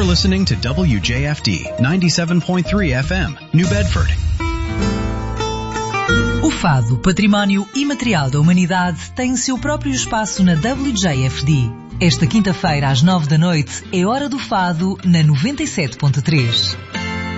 listening to WJFD 97.3 FM, New Bedford. O fado, património imaterial da humanidade, tem seu próprio espaço na WJFD. Esta quinta-feira às 9 da noite é Hora do Fado na 97.3.